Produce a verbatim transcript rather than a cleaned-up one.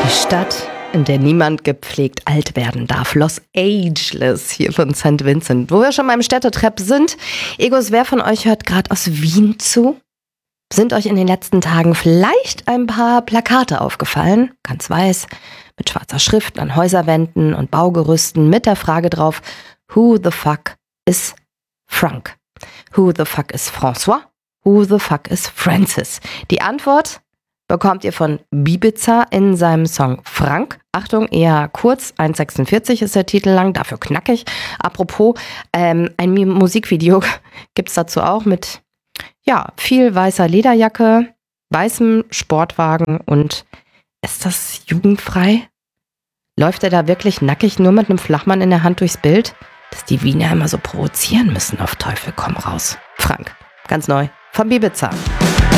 Die Stadt, in der niemand gepflegt alt werden darf. Los Angeles, hier von Sankt Vincent. Wo wir schon mal im Städtetrepp sind. Egos, wer von euch hört gerade aus Wien zu? Sind euch in den letzten Tagen vielleicht ein paar Plakate aufgefallen? Ganz weiß, mit schwarzer Schrift an Häuserwänden und Baugerüsten mit der Frage drauf, who the fuck is Frank? Who the fuck is François? Who the fuck is Francis? Die Antwort bekommt ihr von Bibiza in seinem Song Frank. Achtung, eher kurz, eins sechsundvierzig ist der Titel lang, dafür knackig. Apropos, ähm, ein Musikvideo gibt's dazu auch mit ja, viel weißer Lederjacke, weißem Sportwagen und ist das jugendfrei? Läuft er da wirklich nackig nur mit einem Flachmann in der Hand durchs Bild? Dass die Wiener immer so provozieren müssen, auf Teufel komm raus. Frank, ganz neu, von Bibiza.